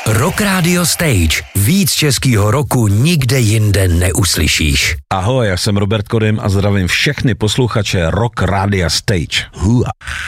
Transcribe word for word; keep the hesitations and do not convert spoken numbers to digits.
Rock Radio Stage. Víc českýho roku nikde jinde neuslyšíš. Ahoj, já jsem Robert Kodym a zdravím všechny posluchače Rock Radio Stage. Hua.